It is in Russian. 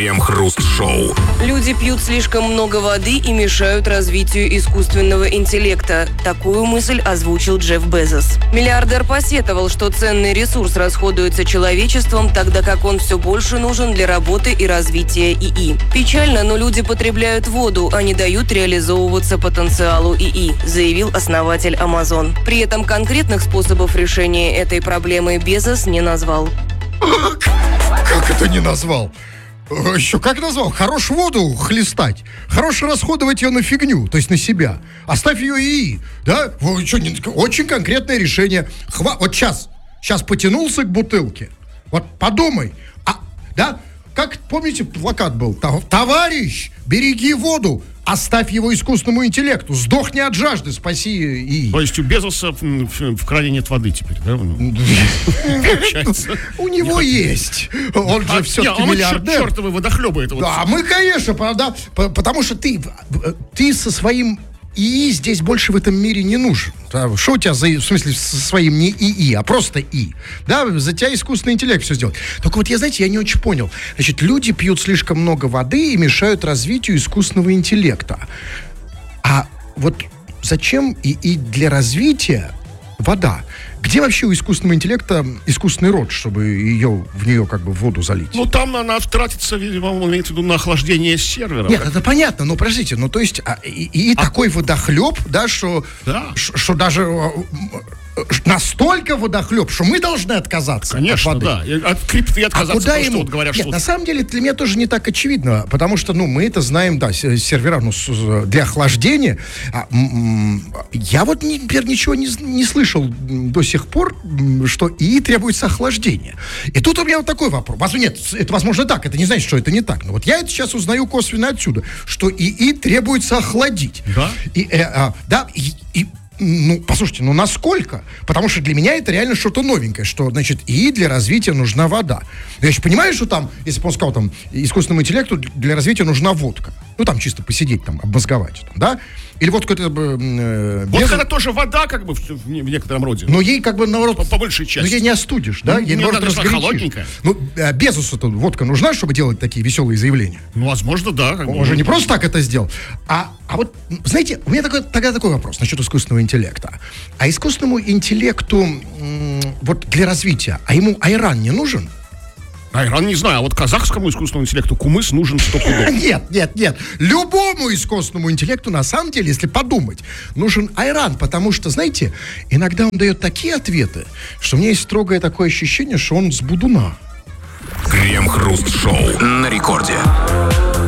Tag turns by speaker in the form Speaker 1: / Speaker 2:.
Speaker 1: Крем-хруст-шоу.
Speaker 2: Люди пьют слишком много воды и мешают развитию искусственного интеллекта. Такую мысль озвучил Джефф Безос. Миллиардер посетовал, что ценный ресурс расходуется человечеством, тогда как он все больше нужен для работы и развития ИИ. Печально, но люди потребляют воду, а не дают реализовываться потенциалу ИИ, заявил основатель Amazon. При этом конкретных способов решения этой проблемы Безос не назвал.
Speaker 3: Как это не назвал? Еще как назвал? Хорош воду хлестать. Хорош расходовать ее на фигню, то есть на себя. Оставь ее ИИ. Да? Очень конкретное решение. Вот сейчас потянулся к бутылке. Вот подумай. Да? Как, помните, плакат был? Товарищ, береги воду. Оставь его искусственному интеллекту. Сдохни от жажды, спаси ИИ.
Speaker 4: То есть у Безоса в кране нет воды теперь, да?
Speaker 3: У него есть. Он же все-таки миллиардер.
Speaker 4: Чертовы водохлебы это.
Speaker 3: Да, мы, конечно, правда, потому что ты со своим ИИ здесь больше в этом мире не нужен. Что у тебя в смысле, со своим не ИИ, а просто И. Да, за тебя искусственный интеллект все сделает. Только вот знаете, я не очень понял. Значит, люди пьют слишком много воды и мешают развитию искусственного интеллекта. А вот зачем ИИ для развития вода? Где вообще у искусственного интеллекта искусственный род, чтобы в нее как бы воду залить?
Speaker 4: Ну, там она тратится, видимо, имеется в виду на охлаждение сервера.
Speaker 3: Нет, это понятно, но подождите, то есть такой водохлеб, да, что даже настолько водохлеб, что мы должны отказаться.
Speaker 4: Конечно,
Speaker 3: от воды.
Speaker 4: Да. От крипты отказаться,
Speaker 3: куда
Speaker 4: потому что вот говорят,
Speaker 3: Нет,
Speaker 4: что...
Speaker 3: на самом деле для меня тоже не так очевидно, потому что, мы это знаем, да, сервера для охлаждения. Я вот, например, ничего не слышал до сих пор, что ИИ требуется охлаждения. И тут у меня вот такой вопрос. Нет, это возможно так, это не значит, что это не так. Но вот я это сейчас узнаю косвенно отсюда, что ИИ требуется охладить.
Speaker 4: Да?
Speaker 3: Послушайте, насколько? Потому что для меня это реально что-то новенькое, что, значит, ИИ для развития нужна вода. Я еще понимаю, что там, если бы он сказал, там, искусственному интеллекту для развития нужна водка. Чисто посидеть там, обмозговать, да? Или водка это...
Speaker 4: Водка это тоже вода, как бы, в некотором роде.
Speaker 3: Но ей, как бы, наоборот...
Speaker 4: По большей части.
Speaker 3: Но ей не остудишь, да? Ей, наоборот, разгорячишь.
Speaker 4: Холодненькая.
Speaker 3: Безусу-то водка нужна, чтобы делать такие веселые заявления?
Speaker 4: Возможно, да.
Speaker 3: Он же не просто так это сделал. А вот, знаете, у меня тогда такой вопрос насчет искусственного интеллекта. А искусственному интеллекту вот для развития, ему айран не нужен?
Speaker 4: Айран не знаю, а вот казахскому искусственному интеллекту кумыс нужен 100 пудов.
Speaker 3: Нет. Любому искусственному интеллекту, на самом деле, если подумать, нужен айран, потому что, знаете, иногда он дает такие ответы, что у меня есть строгое такое ощущение, что он с будуна.
Speaker 1: Крем-хруст-шоу на рекорде.